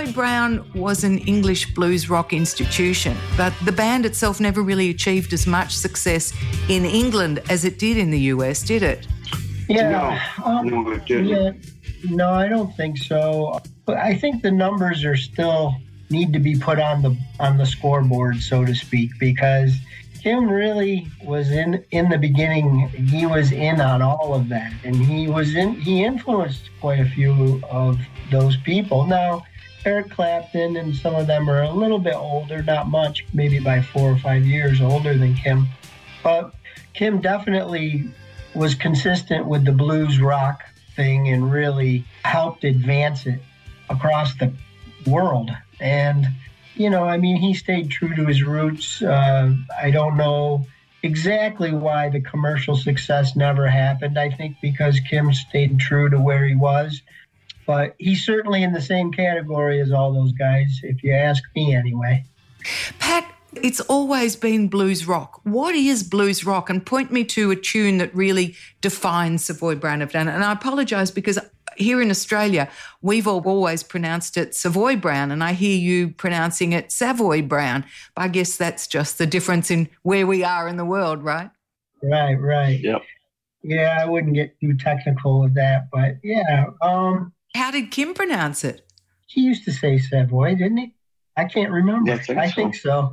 Savoy Brown was an English blues rock institution, but the band itself never really achieved as much success in England as it did in the US, did it? Yeah. No, it didn't. Yeah, no, I don't think so. But I think the numbers are still need to be put on the scoreboard, so to speak, because Kim really was in the beginning. He was in on all of that, and he influenced quite a few of those people. Now, Eric Clapton and some of them are a little bit older, not much, maybe by 4 or 5 years older than Kim, but Kim definitely was consistent with the blues rock thing and really helped advance it across the world. And, he stayed true to his roots. I don't know exactly why the commercial success never happened. I think because Kim stayed true to where he was. But he's certainly in the same category as all those guys, if you ask me anyway. Pat, it's always been blues rock. What is blues rock? And point me to a tune that really defines Savoy Brown have done it. And I apologise because here in Australia, we've always pronounced it Savoy Brown, and I hear you pronouncing it Savoy Brown. But I guess that's just the difference in where we are in the world, right? Right. Yep. Yeah, I wouldn't get too technical with that, but yeah. How did Kim pronounce it? He used to say Savoy, didn't he? I can't remember. Yeah, I think so.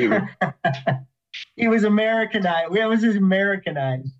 He was Americanized. It was Americanized.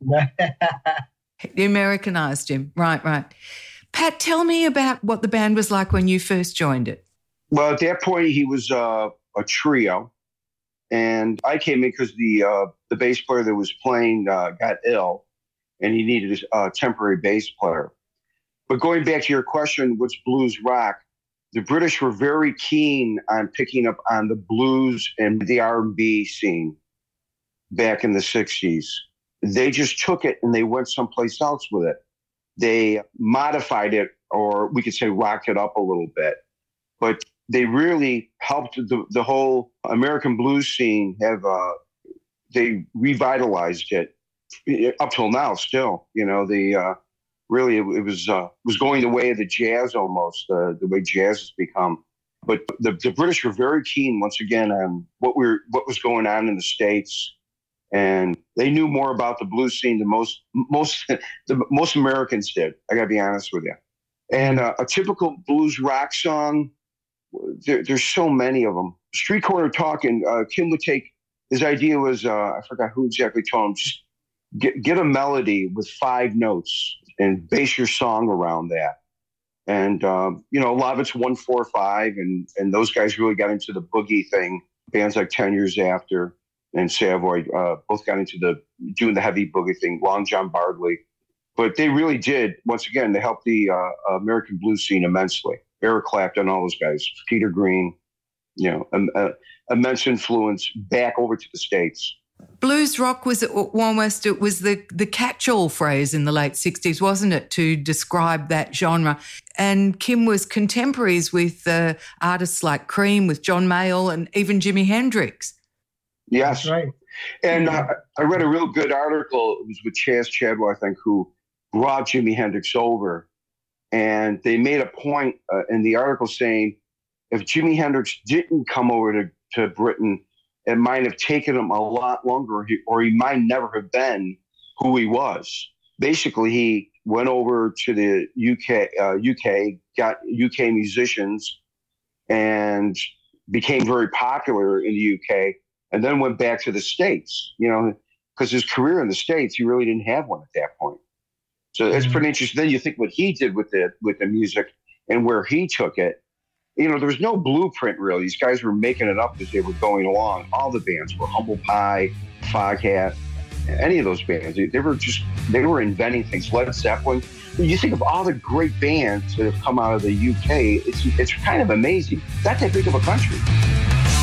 You Americanized him. Right. Pat, tell me about what the band was like when you first joined it. Well, at that point, he was a trio. And I came in because the bass player that was playing got ill, and he needed a temporary bass player. But going back to your question, what's blues rock? The British were very keen on picking up on the blues and the R&B scene back in the 60s. They just took it and they went someplace else with it. They modified it, or we could say rocked it up a little bit. But they really helped the whole American blues scene they revitalized it up till now still. Really, it was going the way of the jazz almost, the way jazz has become. But the British were very keen, once again, on what was going on in the States, and they knew more about the blues scene than most Americans did. I got to be honest with you. And a typical blues rock song, there's so many of them. Street Corner Talking, Kim would take his idea was I forgot who exactly told him, just get a melody with 5 notes and base your song around that. And, a lot of it's 1-4-5, and those guys really got into the boogie thing. Bands like 10 Years After and Savoy both got into doing the heavy boogie thing, Long John Bardley. But they really did, once again, they helped the American blues scene immensely. Eric Clapton, all those guys, Peter Green, immense influence back over to the States. Blues rock was almost, it was the catch-all phrase in the late 60s, wasn't it, to describe that genre. And Kim was contemporaries with artists like Cream, with John Mayall, and even Jimi Hendrix. Yes. That's right. And I read a real good article. It was with Chaz Chadwell, I think, who brought Jimi Hendrix over. And they made a point in the article saying if Jimi Hendrix didn't come over to Britain, it might have taken him a lot longer, or he might never have been who he was. Basically, he went over to the UK, got UK musicians, and became very popular in the UK, and then went back to the States, because his career in the States, he really didn't have one at that point. So it's pretty interesting. Then you think what he did with the music and where he took it. There was no blueprint, really. These guys were making it up as they were going along. All the bands were Humble Pie, Foghat, any of those bands. They were inventing things. Led Zeppelin. You think of all the great bands that have come out of the UK, it's kind of amazing. It's not that big of a country.